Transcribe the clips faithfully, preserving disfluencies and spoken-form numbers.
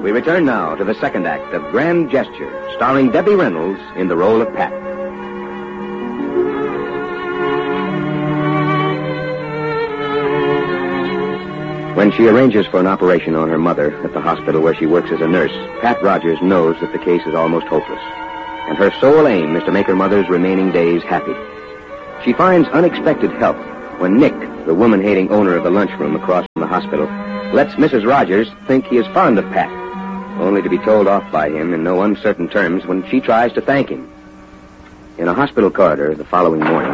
We return now to the second act of Grand Gesture, starring Debbie Reynolds in the role of Pat. When she arranges for an operation on her mother at the hospital where she works as a nurse, Pat Rogers knows that the case is almost hopeless. And her sole aim is to make her mother's remaining days happy. She finds unexpected help when Nick, the woman-hating owner of the lunchroom across from the hospital, lets Missus Rogers think he is fond of Pat, only to be told off by him in no uncertain terms when she tries to thank him. In a hospital corridor the following morning.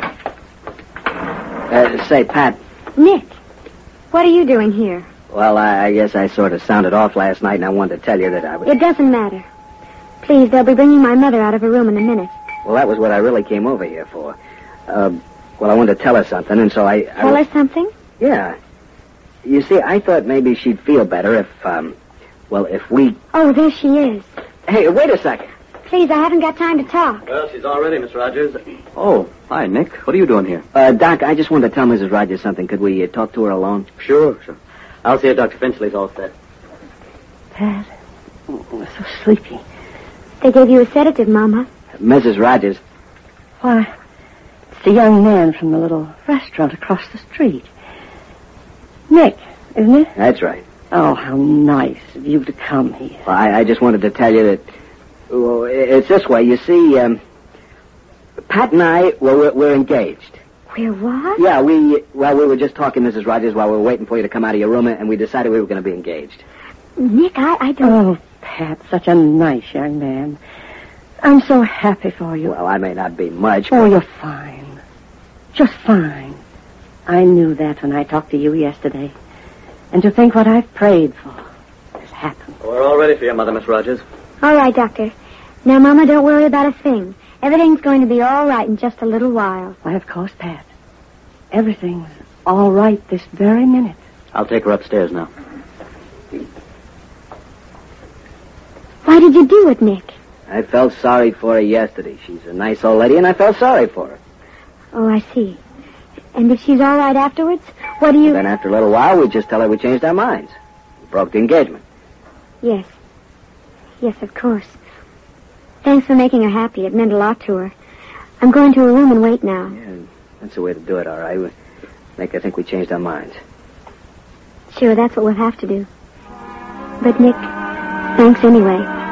Uh, say, Pat. Nick, what are you doing here? Well, I, I guess I sort of sounded off last night, and I wanted to tell you that I was... It doesn't matter. Please, they'll be bringing my mother out of her room in a minute. Well, that was what I really came over here for. Uh, well, I wanted to tell her something, and so I... I tell her something? Yeah. You see, I thought maybe she'd feel better if, um... well, if we... Oh, there she is. Hey, wait a second. Please, I haven't got time to talk. Well, she's all ready, Miss Rogers. Oh, hi, Nick. What are you doing here? Uh, Doc, I just wanted to tell Missus Rogers something. Could we uh, talk to her alone? Sure, sure. I'll see if Doctor Finchley's all set. Pat, oh, I'm so sleepy. They gave you a sedative, Mama. Missus Rogers. Why, it's the young man from the little restaurant across the street. Nick, isn't it? That's right. Oh, how nice of you to come here. Well, I, I just wanted to tell you that... Well, it's this way. You see, um, Pat and I, well, we're, we're engaged. We're what? Yeah, we, well, we were just talking, Missus Rogers, while we were waiting for you to come out of your room, and we decided we were going to be engaged. Nick, I, I don't... Oh, Pat, such a nice young man. I'm so happy for you. Well, I may not be much, Oh, but... you're fine. Just fine. I knew that when I talked to you yesterday. And to think what I've prayed for has happened. We're all ready for you, Mother, Miss Rogers. All right, Doctor. Now, Mama, don't worry about a thing. Everything's going to be all right in just a little while. Why, of course, Pat. Everything's all right this very minute. I'll take her upstairs now. Why did you do it, Nick? I felt sorry for her yesterday. She's a nice old lady, and I felt sorry for her. Oh, I see. And if she's all right afterwards, what do you... And then after a little while, we just tell her we changed our minds. We broke the engagement. Yes. Yes, of course. Thanks for making her happy. It meant a lot to her. I'm going to her room and wait now. Yeah, that's the way to do it, all right. We make her think we changed our minds. Sure, that's what we'll have to do. But, Nick, thanks anyway.